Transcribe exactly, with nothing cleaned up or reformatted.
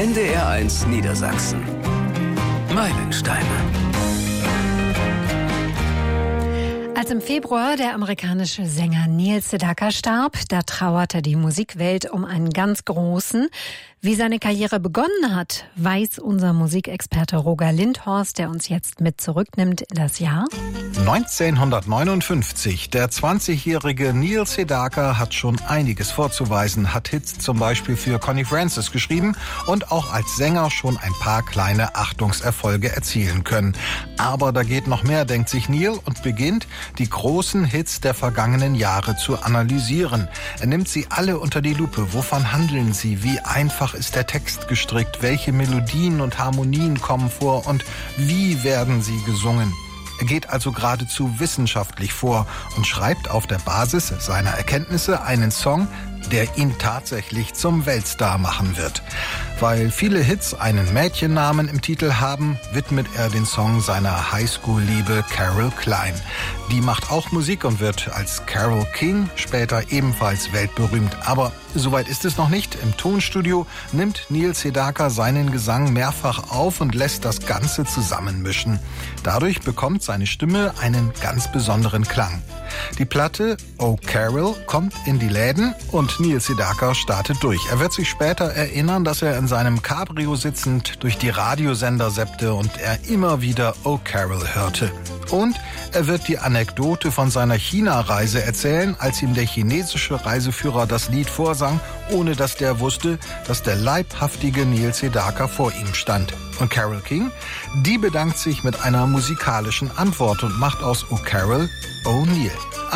N D R eins Niedersachsen. Meilensteine. Als im Februar der amerikanische Sänger Neil Sedaka starb, da trauerte die Musikwelt um einen ganz großen. Wie seine Karriere begonnen hat, weiß unser Musikexperte Roger Lindhorst, der uns jetzt mit zurücknimmt in das Jahr neunzehnhundertneunundfünfzig. Der zwanzigjährige Neil Sedaka hat schon einiges vorzuweisen, hat Hits zum Beispiel für Connie Francis geschrieben und auch als Sänger schon ein paar kleine Achtungserfolge erzielen können. Aber da geht noch mehr, denkt sich Neil und beginnt, die großen Hits der vergangenen Jahre zu analysieren. Er nimmt sie alle unter die Lupe. Wovon handeln sie? Wie einfach ist der Text gestrickt? Welche Melodien und Harmonien kommen vor? Und wie werden sie gesungen? Er geht also geradezu wissenschaftlich vor und schreibt auf der Basis seiner Erkenntnisse einen Song, der ihn tatsächlich zum Weltstar machen wird. Weil viele Hits einen Mädchennamen im Titel haben, widmet er den Song seiner Highschool-Liebe Carole Klein. Die macht auch Musik und wird als Carole King später ebenfalls weltberühmt. Aber soweit ist es noch nicht. Im Tonstudio nimmt Neil Sedaka seinen Gesang mehrfach auf und lässt das Ganze zusammenmischen. Dadurch bekommt seine Stimme einen ganz besonderen Klang. Die Platte Oh Carole kommt in die Läden und Neil Sedaka startet durch. Er wird sich später erinnern, dass er in seinem Cabrio sitzend durch die Radiosender seppte und er immer wieder Oh Carole hörte. Und er wird die Anekdote von seiner China-Reise erzählen, als ihm der chinesische Reiseführer das Lied vorsang, ohne dass der wusste, dass der leibhaftige Neil Sedaka vor ihm stand. Und Carole King, die bedankt sich mit einer musikalischen Antwort und macht aus Oh Carole Oh Neil.